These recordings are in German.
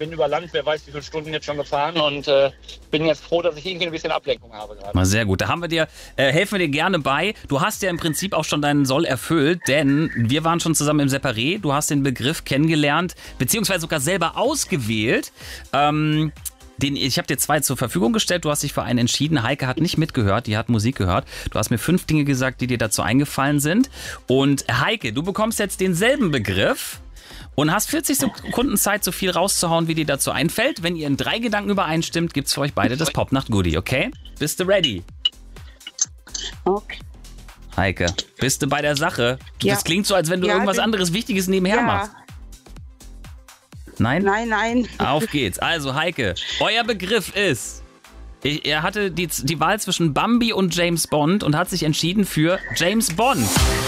bin über Land, wer weiß wie viele Stunden jetzt schon gefahren und bin jetzt froh, dass ich irgendwie ein bisschen Ablenkung habe gerade. Mal sehr gut, da helfen wir dir gerne bei. Du hast ja im Prinzip auch schon deinen Soll erfüllt, denn wir waren schon zusammen im Separé. Du hast den Begriff kennengelernt, beziehungsweise sogar selber ausgewählt. Ich habe dir 2 zur Verfügung gestellt, du hast dich für einen entschieden. Heike hat nicht mitgehört, die hat Musik gehört. Du hast mir 5 Dinge gesagt, die dir dazu eingefallen sind. Und Heike, du bekommst jetzt denselben Begriff und hast 40 Sekunden Zeit, so viel rauszuhauen, wie dir dazu einfällt. Wenn ihr in 3 Gedanken übereinstimmt, gibt's für euch beide das Popnacht-Goodie, okay? Bist du ready? Okay. Heike, bist du bei der Sache? Ja. Das klingt so, als wenn du irgendwas anderes Wichtiges nebenher machst. Nein? Nein. Auf geht's. Also Heike, euer Begriff ist, er hatte die Wahl zwischen Bambi und James Bond und hat sich entschieden für James Bond.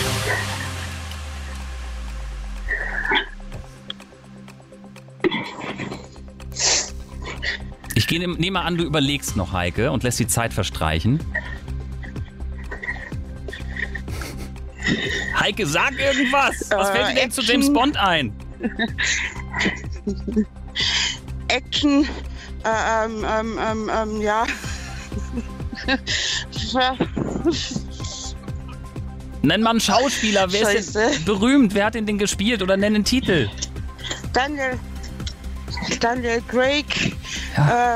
Ich nehme an, du überlegst noch, Heike, und lässt die Zeit verstreichen. Heike, sag irgendwas! Was fällt dir denn zu James Bond ein? Action, ja. Nenn mal einen Schauspieler, wer ist denn berühmt? Wer hat den gespielt? Oder nenn einen Titel. Daniel Craig, ja.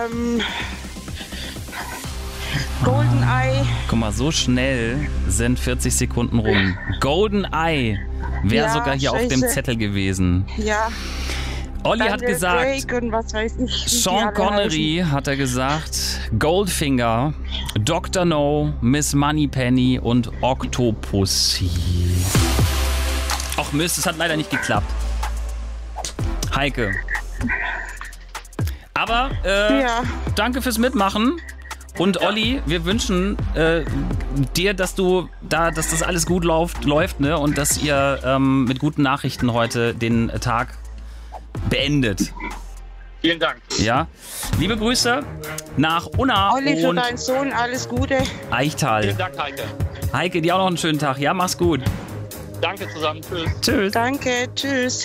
GoldenEye. Guck mal, so schnell sind 40 Sekunden rum. GoldenEye wäre sogar hier auf dem Zettel gewesen. Ja. Olli hat gesagt, und was weiß ich, Sean Connery hat er gesagt, Goldfinger, Dr. No, Miss Moneypenny und Octopussy. Ach Mist, es hat leider nicht geklappt. Heike. Aber danke fürs Mitmachen. Und Olli, wir wünschen dir, dass das alles gut läuft, ne? Und dass ihr mit guten Nachrichten heute den Tag beendet. Vielen Dank. Ja. Liebe Grüße nach Unna Olli, für und deinen Sohn alles Gute. Eichtal. Vielen Dank, Heike. Heike, dir auch noch einen schönen Tag. Ja, mach's gut. Danke zusammen. Tschüss. Tschüss. Danke, tschüss.